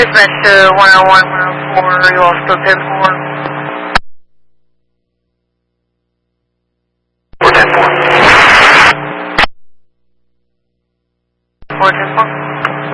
dispatch to 101, 104, are you all still 10-4? 410-4. 410-4?